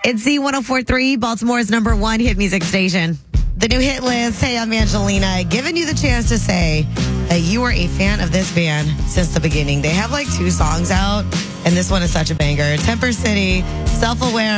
It's Z1043, Baltimore's #1 hit music station. The new hit list. Hey, I'm Angelina, giving you the chance to say that you are a fan of this band since the beginning. They have like 2 songs out, and this one is such a banger. Temper City, Self-Aware.